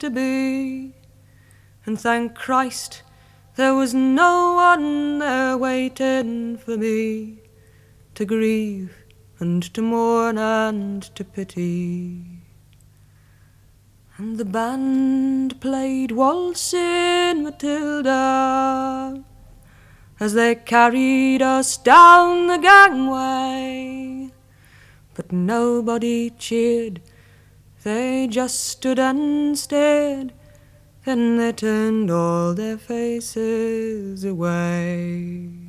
to be. And thank Christ there was no one there waiting for me, to grieve and to mourn and to pity. And the band played Waltzing Matilda as they carried us down the gangway, but nobody cheered, they just stood and stared, then they turned all their faces away.